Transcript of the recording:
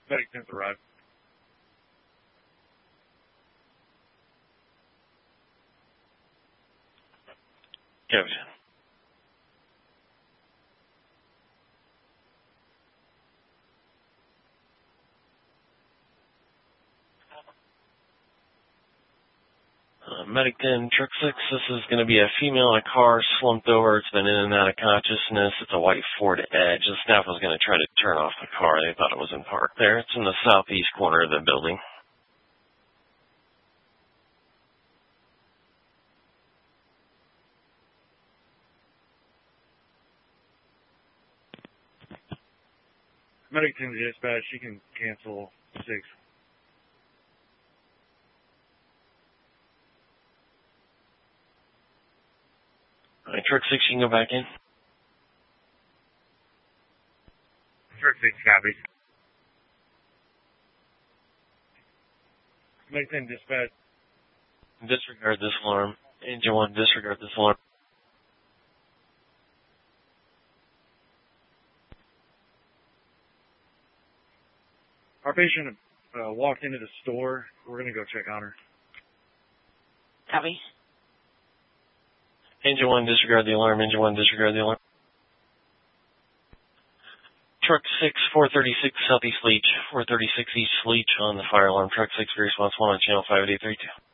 Medic 10th arrived. Gotcha. Medic 10, Truck 6, this is going to be a female in a car, slumped over. It's been in and out of consciousness. It's a white Ford Edge. The staff was going to try to turn off the car. They thought it was in park there. It's in the southeast corner of the building. Medic 10 dispatch, you can cancel 6. All right, Truck 6, you can go back in. Truck 6, copy. Medic 10 dispatch. Disregard this alarm. Engine 1, disregard this alarm. Our patient walked into the store. We're going to go check on her. Copy. Engine 1, disregard the alarm. Engine 1, disregard the alarm. Truck 6, 436 Southeast Leach. 436 East Leach on the fire alarm. Truck 6, response 1 on channel 5832.